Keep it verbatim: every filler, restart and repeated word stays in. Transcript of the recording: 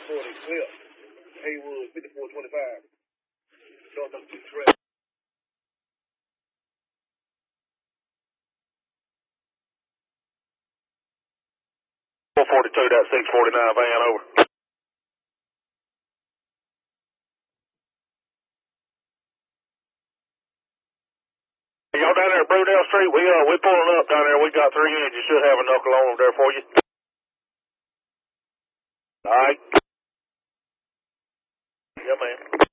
forty, clear. Haywood, fifty-four twenty-five. Short number two, correct. four forty-two, that's six forty-nine, van, over. Y'all down there at Brewdale Street, we, uh, we pulling up down there. We got three units. You should have a knuckle on them there for you. All right. Yeah, man.